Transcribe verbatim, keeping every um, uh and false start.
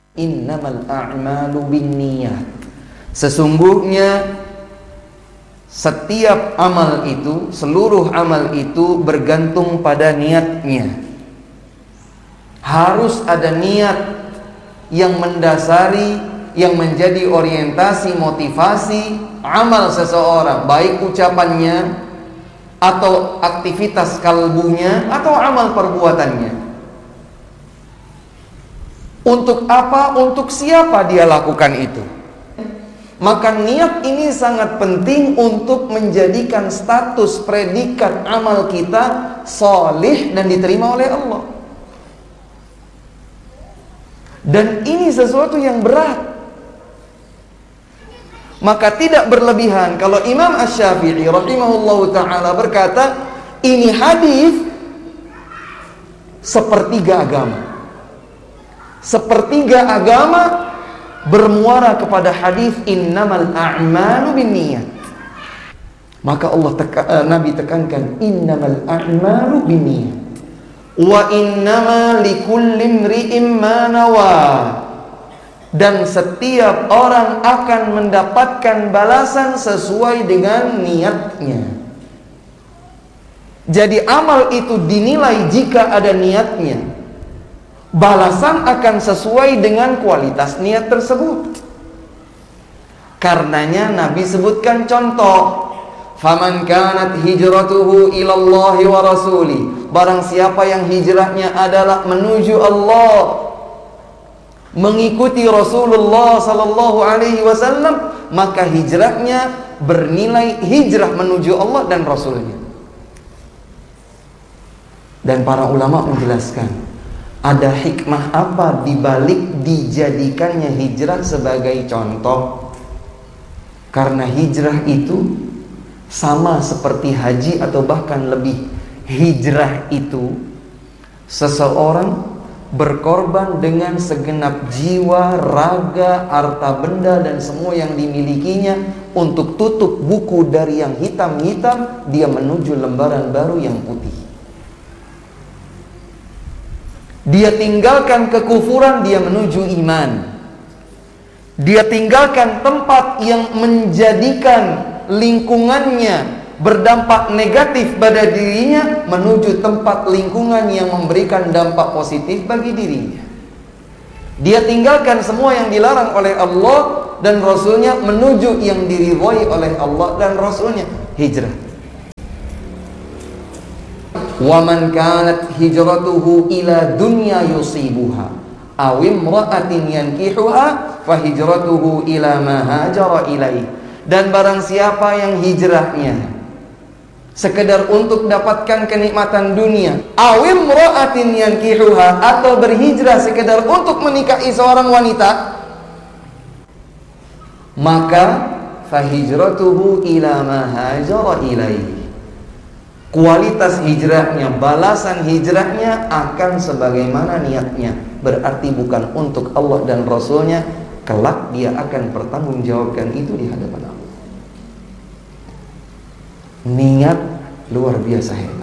Innamal a'malu binniyat. Sesungguhnya setiap amal itu, seluruh amal itu bergantung pada niatnya. Harus ada niat yang mendasari, yang menjadi orientasi, motivasi amal seseorang, baik ucapannya atau aktivitas kalbunya atau amal perbuatannya. Untuk apa? Untuk siapa dia lakukan itu? Maka niat ini sangat penting untuk menjadikan status predikat amal kita sholih dan diterima oleh Allah. Dan ini sesuatu yang berat. Maka tidak berlebihan kalau Imam Asy-Syafi'i rahimahullahu ta'ala berkata, ini hadis sepertiga agama. Sepertiga agama bermuara kepada hadis innamal a'malu binniyat. Maka Allah teka, uh, Nabi tekankan innamal a'malu binniyat wa innama likulli imri'in ma nawa. Dan setiap orang akan mendapatkan balasan sesuai dengan niatnya. Jadi amal itu dinilai jika ada niatnya. Balasan akan sesuai dengan kualitas niat tersebut. Karenanya Nabi sebutkan contoh, faman kanat hijratuhu ilallahi wa rasuli. Barang siapa yang hijrahnya adalah menuju Allah, mengikuti Rasulullah sallallahu alaihi wasallam, maka hijrahnya bernilai hijrah menuju Allah dan Rasulnya. Dan para ulama menjelaskan, ada hikmah apa dibalik dijadikannya hijrah sebagai contoh? Karena hijrah itu sama seperti haji atau bahkan lebih. Hijrah itu seseorang berkorban dengan segenap jiwa, raga, harta benda dan semua yang dimilikinya untuk tutup buku dari yang hitam-hitam, dia menuju lembaran baru yang putih. Dia tinggalkan kekufuran, dia menuju iman. Dia tinggalkan tempat yang menjadikan lingkungannya berdampak negatif pada dirinya, menuju tempat lingkungan yang memberikan dampak positif bagi dirinya. Dia tinggalkan semua yang dilarang oleh Allah dan Rasulnya, menuju yang diridhoi oleh Allah dan Rasulnya. Hijrah. Wa man kanat hijratuhu ila dunya yusibuha aw imra'atin yankihuha fa hijratuhu ila ma hajara ilaih. Dan barang siapa yang hijrahnya sekedar untuk dapatkan kenikmatan dunia, aw imra'atin yankihuha, atau berhijrah sekedar untuk menikahi seorang wanita, maka fa hijratuhu ila ma hajara ilaih. Kualitas hijrahnya, balasan hijrahnya akan sebagaimana niatnya. Berarti bukan untuk Allah dan Rasulnya. Kelak dia akan pertanggungjawabkan itu di hadapan Allah. Niat luar biasa hebat.